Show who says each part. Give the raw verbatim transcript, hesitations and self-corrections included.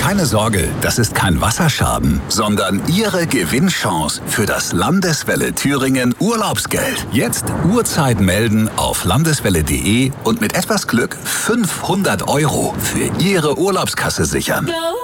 Speaker 1: Keine Sorge, das ist kein Wasserschaden, sondern Ihre Gewinnchance für das Landeswelle Thüringen Urlaubsgeld. Jetzt Uhrzeit melden auf landeswelle punkt de und mit etwas Glück fünfhundert Euro für Ihre Urlaubskasse sichern.